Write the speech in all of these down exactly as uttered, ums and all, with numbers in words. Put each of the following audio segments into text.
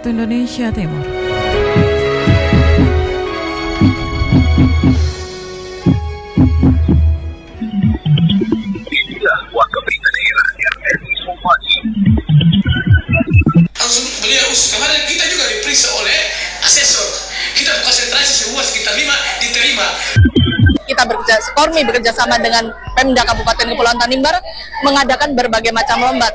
waktu Indonesia Timur. Inilah warga berita daerah R R I Somasi. Langsung beliau kemarin kita juga diperiksa oleh asesor. Kita konsentrasi semua sekitar lima diterima. Kita bekerja, Kormi bekerja sama dengan Pemda Kabupaten Kepulauan Tanimbar mengadakan berbagai macam lomba.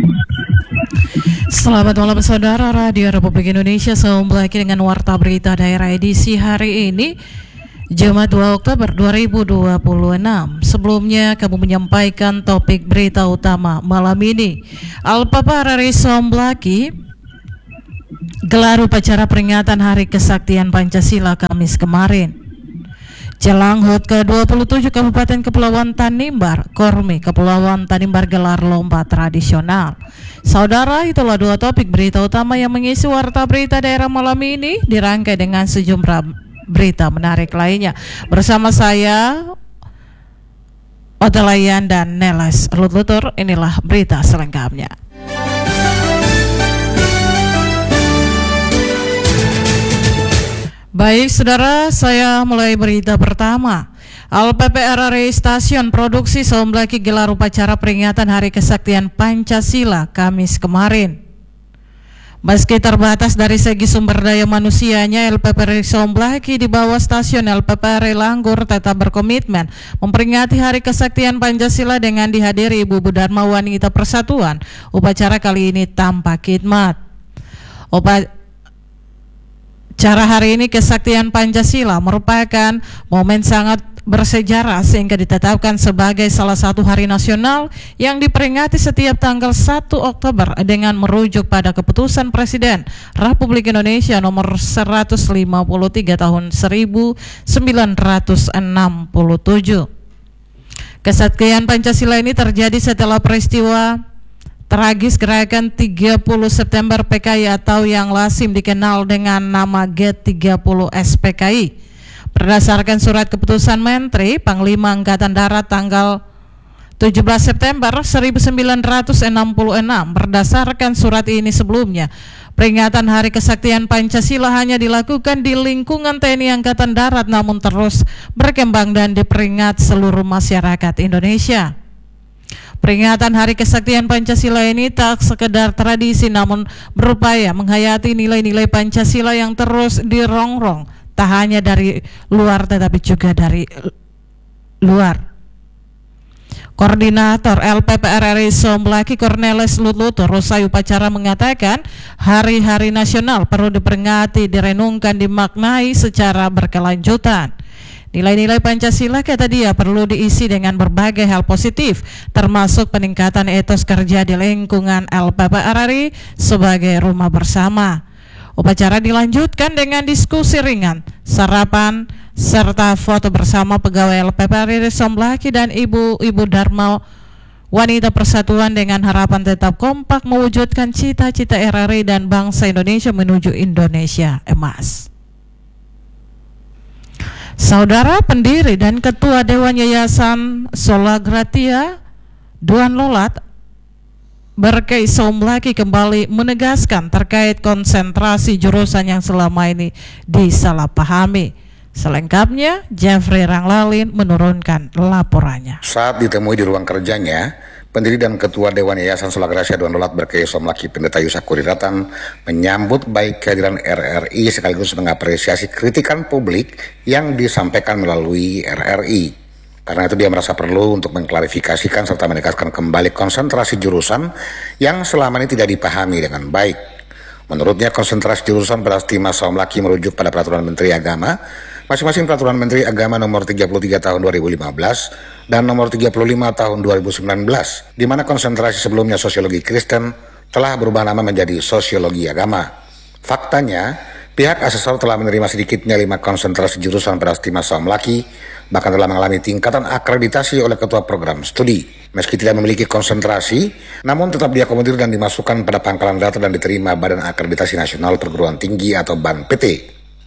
Selamat malam saudara Radio Republik Indonesia, selamat lagi dengan Warta Berita Daerah edisi hari ini Jumat dua Oktober dua ribu dua puluh enam. Sebelumnya kami menyampaikan topik berita utama malam ini. Alpapa R R I Somblaki gelar upacara peringatan Hari Kesaktian Pancasila Kamis kemarin. Jelang H U T ke dua puluh tujuh Kabupaten Kepulauan Tanimbar, Kormi Kepulauan Tanimbar gelar lomba tradisional. Saudara, itulah dua topik berita utama yang mengisi Warta Berita Daerah malam ini, dirangkai dengan sejumlah berita menarik lainnya. Bersama saya, Odelayan dan Nelas Lutlutur, inilah berita selengkapnya. Baik saudara, saya mulai berita pertama. L P P R R I Stasiun Produksi Somblaki gelar upacara peringatan Hari Kesaktian Pancasila Kamis kemarin. Meski terbatas dari segi sumber daya manusianya, L P P R R I Somblaki di bawah stasiun L P P R R I Langgur tetap berkomitmen memperingati Hari Kesaktian Pancasila dengan dihadiri Ibu Dharma Wanita Persatuan. Upacara kali ini tanpa khidmat. Upacara Cara hari ini Kesaktian Pancasila merupakan momen sangat bersejarah sehingga ditetapkan sebagai salah satu hari nasional yang diperingati setiap tanggal satu Oktober dengan merujuk pada keputusan Presiden Republik Indonesia nomor seratus lima puluh tiga tahun seribu sembilan ratus enam puluh tujuh. Kesaktian Pancasila ini terjadi setelah peristiwa tragis gerakan tiga puluh September P K I atau yang lazim dikenal dengan nama G tiga puluh S P K I. Berdasarkan surat keputusan Menteri Panglima Angkatan Darat tanggal tujuh belas September seribu sembilan ratus enam puluh enam, berdasarkan surat ini sebelumnya, peringatan Hari Kesaktian Pancasila hanya dilakukan di lingkungan T N I Angkatan Darat namun terus berkembang dan diperingati seluruh masyarakat Indonesia. Peringatan Hari Kesaktian Pancasila ini tak sekedar tradisi namun berupaya menghayati nilai-nilai Pancasila yang terus dirongrong tak hanya dari luar tetapi juga dari luar. Koordinator L P P R R I Somblaki Cornelis Lutlutur usai upacara mengatakan hari-hari nasional perlu diperingati, direnungkan, dimaknai secara berkelanjutan. Nilai-nilai Pancasila, kata dia, perlu diisi dengan berbagai hal positif, termasuk peningkatan etos kerja di lingkungan L P P R R I sebagai rumah bersama. Upacara dilanjutkan dengan diskusi ringan, sarapan, serta foto bersama pegawai L P P R R I Somblaki dan Ibu-Ibu Dharma Wanita Persatuan dengan harapan tetap kompak mewujudkan cita-cita R R I dan bangsa Indonesia menuju Indonesia Emas. Saudara, pendiri dan Ketua Dewan Yayasan Solagratia Duan Lolat Berkei Somblaki kembali menegaskan terkait konsentrasi jurusan yang selama ini disalahpahami. Selengkapnya, Jeffrey Ranglalin menurunkan laporannya. Saat ditemui di ruang kerjanya, pendiri dan Ketua Dewan Yayasan Solagratia Duan Lolat Berkei Somblaki Pendeta Yusakuri Ratan menyambut baik kehadiran R R I sekaligus mengapresiasi kritikan publik yang disampaikan melalui R R I. Karena itu dia merasa perlu untuk mengklarifikasikan serta menegaskan kembali konsentrasi jurusan yang selama ini tidak dipahami dengan baik. Menurutnya konsentrasi jurusan pada Stima Somblaki merujuk pada Peraturan Menteri Agama, masing-masing Peraturan Menteri Agama nomor tiga puluh tiga tahun dua ribu lima belas dan nomor tiga puluh lima tahun dua ribu sembilan belas, di mana konsentrasi sebelumnya Sosiologi Kristen telah berubah nama menjadi Sosiologi Agama. Faktanya, pihak asesor telah menerima sedikitnya lima konsentrasi jurusan pada Stima Somblaki, bahkan telah mengalami tingkatan akreditasi oleh Ketua Program Studi. Meski tidak memiliki konsentrasi, namun tetap diakomodir dan dimasukkan pada pangkalan data dan diterima Badan Akreditasi Nasional Perguruan Tinggi atau B A N P T.